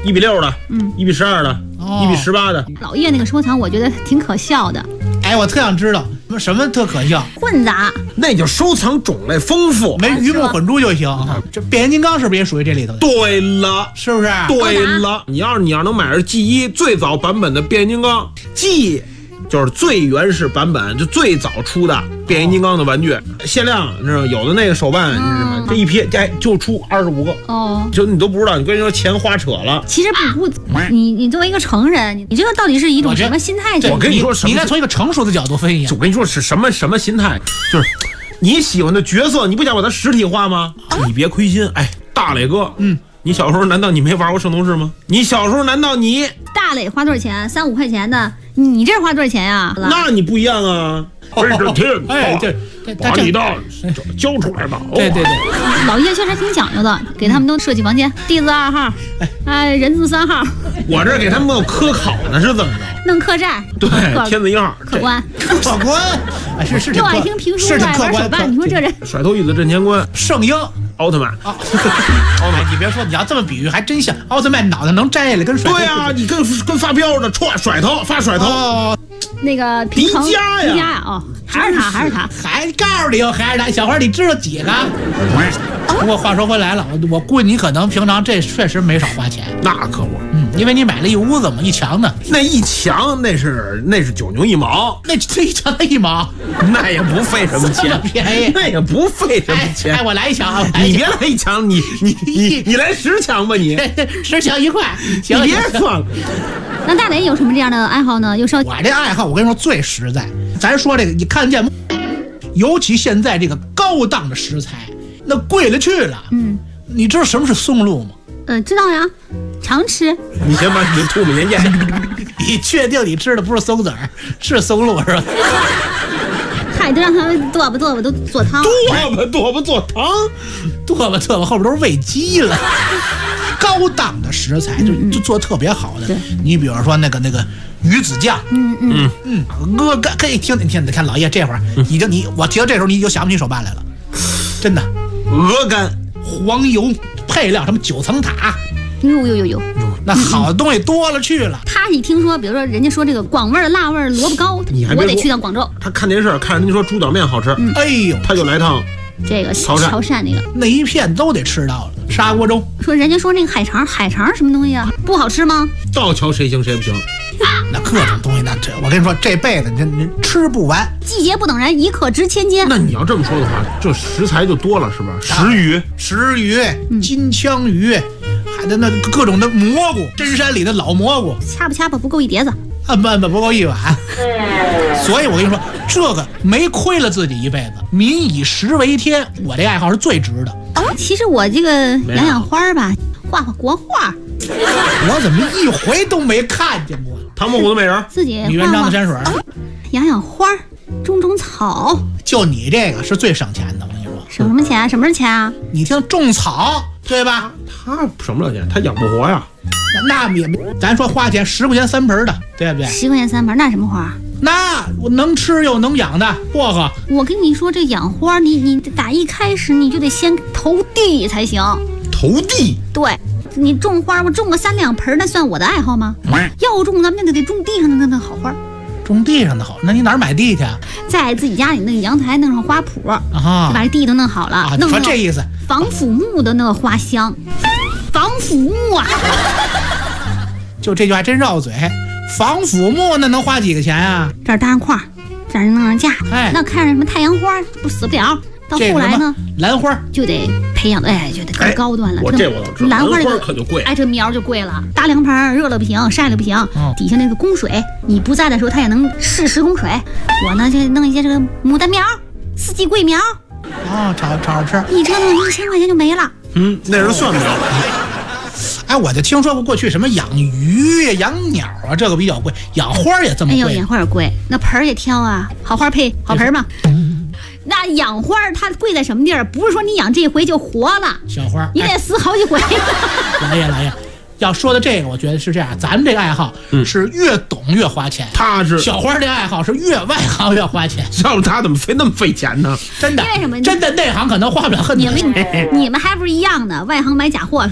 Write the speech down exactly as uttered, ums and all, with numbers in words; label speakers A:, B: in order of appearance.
A: 一比六的，嗯，一比十二的，一、哦、比十八的。
B: 老叶那个收藏，我觉得挺可笑的。
C: 哎，我特想知道什么特可笑？
B: 混杂，
A: 那就收藏种类丰富，
C: 没鱼目混珠就行。啊、这变形金刚是不是也属于这里头的？
A: 对了，
C: 是不是？
A: 对了，你要是你要能买着 G 一最早版本的变形金刚 G。就是最原始版本，就最早出的变形金刚的玩具，限量，你知道有的那个手办，你知道吗？这一批哎就出二十五个哦，就你都不知道，你跟人说钱花扯了。
B: 其实不不，你你作为一个成人，你这个到底是一种什么心态？
A: 我跟你说，
C: 你应该从一个成熟的角度分析。
A: 我跟你说是什么什么心态，就是你喜欢的角色，你不想把它实体化吗？你别亏心，哎，大磊哥，嗯。你小时候难道你没玩过圣斗士吗？你小时候难道你
B: 大磊花多少钱？三五块钱的，你这花多少钱呀？
A: 那你不一样啊！哎，这天，哎，这把你的交出来吧！
C: 对对对，
B: 老叶确实挺讲究的，给他们都设计房间，地字二号，哎，人字三号。
A: 我这给他们科考呢，是怎么着？
B: 弄客栈，
A: 对，天字一号，
B: 客官，
C: 客官，哎，是是，
B: 又爱听评书，爱玩手办，你说这人
A: 甩头椅子镇乾坤，
C: 圣婴。
A: 奥特曼啊，
C: 奥特曼，你别说，你要这么比喻，还真像奥特曼脑袋能摘下来跟甩头。
A: 对啊，你跟跟发飙的，歘甩头发甩头。哦、
B: 那个
A: 迪迦呀，
B: 迪迦呀，哦，还是他，还是他，
C: 还告诉你哟，还是他。小花，你知道几个？不过话说回来了，我我估计你可能平常这确实没少花钱。
A: 那可不，
C: 嗯，因为你买了一屋子嘛，一墙呢。
A: 那一墙那是那是九牛一毛，
C: 那这一墙一毛，
A: 那也不费什么钱，
C: 便宜，
A: 那也不费什么钱。
C: 哎，我来一墙，
A: 你别来一墙，你你你你来十墙吧，你
C: 十墙一块，行，
A: 你别算了。
B: 那大磊有什么这样的爱好呢？有烧？
C: 我这爱好，我跟你说最实在。咱说这个，你看见吗？尤其现在这个高档的食材，那贵了去了。嗯，你知道什么是松露吗？
B: 呃，知道呀，常吃。
A: 你先把你的吐沫先咽下。
C: 你确定你吃的不是松子儿，是松露是吧？
B: 嗨，都让他们剁吧剁吧都做汤。
A: 剁吧剁吧做汤，
C: 剁吧剁吧后边都是喂鸡了。高档的食材就就做特别好的，你比如说那个那个鱼子酱，嗯嗯嗯，鹅肝，可以听听听，看老叶这会儿已经你，我提到这时候你就想不起手办来了，真的，
A: 鹅肝、
C: 黄油配料什么九层塔，
B: 呦呦呦呦，
C: 那好的东西多了去了。
B: 他一听说，比如说人家说这个广味辣味萝卜糕，我得去趟广州。
A: 他看电视看人家说猪脚面好吃，
C: 哎呦，
A: 他就来趟
B: 这个潮汕潮汕那个
C: 那一片都得吃到了。砂锅粥，
B: 说人家说那个海肠，海肠什么东西啊？不好吃吗？
A: 倒瞧谁行谁不行。
C: 那各种东西，那这我跟你说，这辈子你你吃不完。
B: 季节不等人，一刻值千金。
A: 那你要这么说的话，这食材就多了，是吧？石鱼、
C: 石鱼、金枪鱼，还得那各种的蘑菇，深山里的老蘑菇，
B: 掐吧掐吧不够一碟子，
C: 按吧按吧不够一碗。所以我跟你说，这个没亏了自己一辈子。民以食为天，我这爱好是最值的。
B: 其实我这个养养花吧，画画国画，
C: 我怎么一回都没看见过？
A: 唐伯虎的美人，
B: 自己
C: 李元璋的山水，
B: 养养花，种种草。
C: 就你这个是最省钱的，我跟你说。
B: 省什么钱？什么是钱啊？
C: 你听种草，对吧？
A: 他省不了钱，他养不活呀。
C: 那也没，咱说花钱十块钱三盆的，对不对？
B: 十块钱三盆，那什么花？
C: 那我能吃又能养的薄荷。
B: 我跟你说，这养花，你你打一开始你就得先投地才行。
A: 投地？
B: 对，你种花，我种个三两盆，那算我的爱好吗？要种咱们就得种地上的那那好花。
C: 种地上的好，那你哪儿买地去？
B: 在自己家里那个阳台弄上花圃，啊，把这地都弄好了，
C: 啊、
B: 弄
C: 说这意思。
B: 防腐木的那个花香，防腐木啊！
C: 就这句还真绕嘴。防腐木那能花几个钱啊？
B: 这儿搭上框，这儿弄上架，
C: 哎，
B: 那看着什么太阳花不死不了。到后来呢，
C: 兰花
B: 就得培养，哎，就得更高端了。
A: 我这我都知道，
B: 兰花
A: 这个可就贵，
B: 哎，这苗就贵了。大凉棚热了不行，晒了不行，嗯、底下那个供水，你不在的时候它也能适时供水。我呢就弄一些这个牡丹苗、四季桂苗，
C: 啊，炒炒着吃，
B: 一折腾一千块钱就没了。
A: 嗯，那是蒜苗。
C: 哎，我就听说过过去什么养鱼、养鸟啊，这个比较贵，养花也这么贵。
B: 哎呦，养花也贵，那盆儿也挑啊，好花配好盆嘛。那养花它贵在什么地儿？不是说你养这回就活了，
C: 小花
B: 你得死好几回。
C: 老爷老爷，要说的这个，我觉得是这样，咱们这个爱好是越懂越花钱。
A: 他是
C: 小花这爱好是越外行越花钱。
A: 要不他怎么费那么费钱呢？
C: 真的，
B: 因为什么？
C: 真的内行可能花不了很多。
B: 你们你们还不是一样的，外行买假货。